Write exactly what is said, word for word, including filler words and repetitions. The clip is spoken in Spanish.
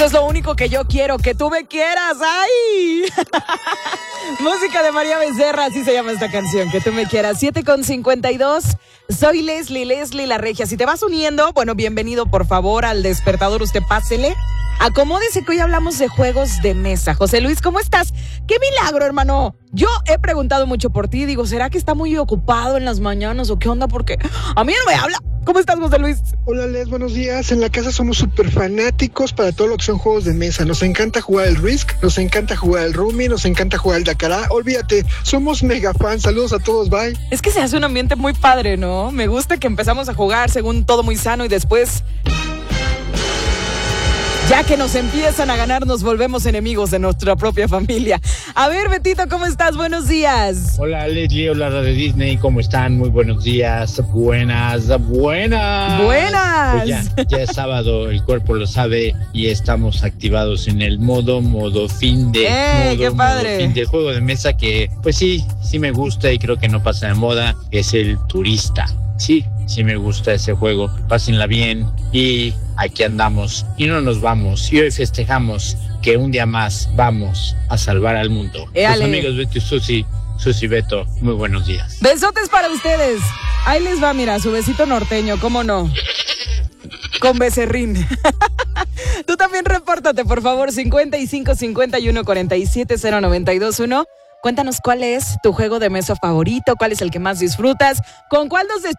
Es lo único que yo quiero, que tú me quieras. ¡Ay! Música de María Becerra, así se llama esta canción, que tú me quieras. siete con cincuenta y dos. Soy Leslie, Leslie la Regia. Si te vas uniendo, bueno, bienvenido por favor al despertador. Usted pásele. Acomódese que hoy hablamos de juegos de mesa. José Luis, ¿cómo estás? ¡Qué milagro, hermano! Yo he preguntado mucho por ti. Digo, ¿será que está muy ocupado en las mañanas o qué onda? Porque a mí no me habla. ¿Cómo estás, José Luis? Hola, Les, buenos días. En la casa somos súper fanáticos para todo lo que son juegos de mesa. Nos encanta jugar el Risk, nos encanta jugar el Rummy, nos encanta jugar el Dakará. Olvídate, somos mega fans. Saludos a todos, bye. Es que se hace un ambiente muy padre, ¿no? Me gusta que empezamos a jugar según todo muy sano y después, ya que nos empiezan a ganar, nos volvemos enemigos de nuestra propia familia. A ver, Betito, ¿cómo estás? Buenos días. Hola, Leslie, hola, Radio Disney, ¿cómo están? Muy buenos días, buenas, buenas. Buenas. Pues ya, ya es sábado, el cuerpo lo sabe y estamos activados en el modo, modo fin de, ¡Eh, modo, qué padre! modo fin de juego de mesa que, pues sí, sí me gusta y creo que no pasa de moda, es el Turista. Sí, sí me gusta ese juego, pásenla bien y aquí andamos y no nos vamos y hoy festejamos que un día más vamos a salvar al mundo. Éale. Los amigos Beto y Susi, Susi Beto, muy buenos días. Besotes para ustedes. Ahí les va, mira, su besito norteño, ¿cómo no? Con becerrín. Tú también repórtate, por favor, cincuenta y cinco, cincuenta y uno, cuarenta y siete, cero noventa y dos uno. Cuéntanos cuál es tu juego de mesa favorito, cuál es el que más disfrutas, con cuál nos